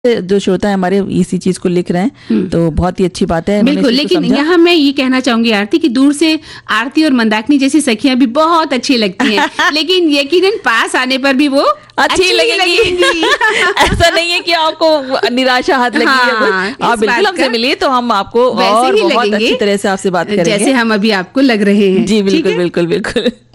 जो श्रोता है हमारे इसी चीज को लिख रहे हैं, तो बहुत ही अच्छी बात है। बिल्कुल, लेकिन यहाँ मैं ये कहना चाहूंगी आरती कि दूर से आरती और मंदाकिनी जैसी सखियां भी बहुत अच्छी लगती हैं, लेकिन यकीनन पास आने पर भी वो अच्छी लगेंगी। ऐसा नहीं है कि आपको निराशा हाथ लगी है। आप बिल्कुल हमसे मिलिए तो हम आपको और बहुत अच्छी तरह से आपसे बात करेंगे, जैसे हम अभी आपको लग रहे हैं। जी बिल्कुल बिल्कुल बिल्कुल।